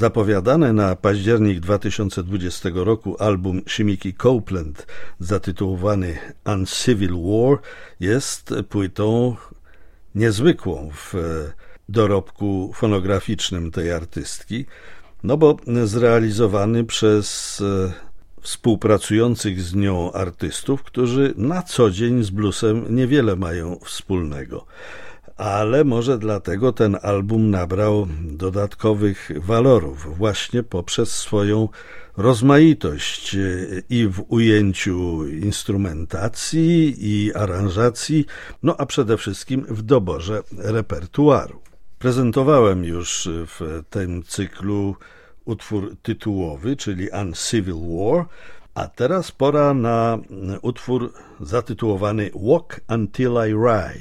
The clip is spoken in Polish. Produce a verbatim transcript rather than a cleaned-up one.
Zapowiadany na październik dwa tysiące dwudziestego roku album Shimiki Copeland zatytułowany Uncivil War jest płytą niezwykłą w dorobku fonograficznym tej artystki, no bo zrealizowany przez współpracujących z nią artystów, którzy na co dzień z bluesem niewiele mają wspólnego. Ale może dlatego ten album nabrał dodatkowych walorów właśnie poprzez swoją rozmaitość i w ujęciu instrumentacji i aranżacji, no a przede wszystkim w doborze repertuaru. Prezentowałem już w tym cyklu utwór tytułowy, czyli Uncivil War, a teraz pora na utwór zatytułowany Walk Until I Rise.